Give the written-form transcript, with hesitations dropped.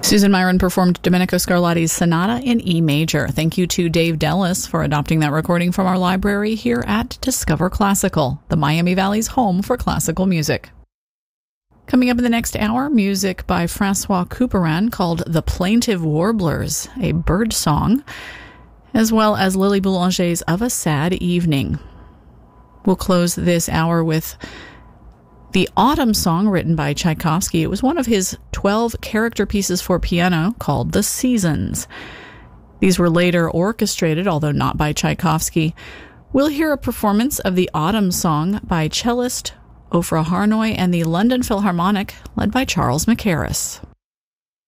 Susan Myron performed Domenico Scarlatti's Sonata in E major. Thank you to Dave Dellis for adopting that recording from our library here at Discover Classical, the Miami Valley's home for classical music. Coming up in the next hour, music by Francois Couperin called The Plaintive Warblers, a bird song, as well as Lily Boulanger's Of a Sad Evening. We'll close this hour with the Autumn Song written by Tchaikovsky. It was one of his 12 character pieces for piano called The Seasons. These were later orchestrated, although not by Tchaikovsky. We'll hear a performance of the Autumn Song by cellist Ofra Harnoy and the London Philharmonic, led by Charles Mackerras.